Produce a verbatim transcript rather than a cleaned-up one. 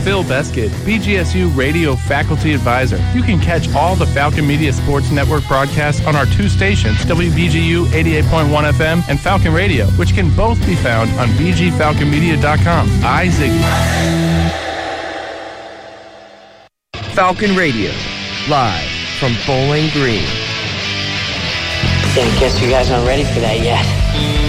Phil Beskid, B G S U Radio Faculty Advisor. You can catch all the Falcon Media Sports Network broadcasts on our two stations, W B G U eighty-eight point one F M and Falcon Radio, which can both be found on b g falcon media dot com. I, Ziggy. Falcon Radio, live from Bowling Green. I guess you guys aren't ready for that yet.